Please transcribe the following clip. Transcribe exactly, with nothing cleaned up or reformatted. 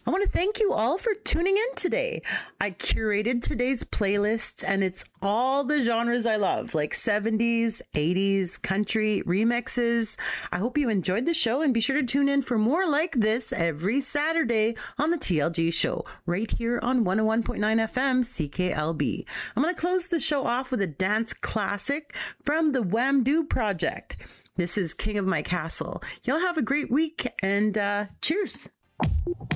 I want to thank you all for tuning in today. I curated today's playlist and it's all the genres I love, like seventies, eighties, country, remixes. I hope you enjoyed the show and be sure to tune in for more like this every Saturday on the T L G Show, right here on one oh one point nine F M C K L B. I'm going to close the show off with a dance classic from the Wham Do Project. This is King of My Castle. Y'all have a great week and uh, cheers.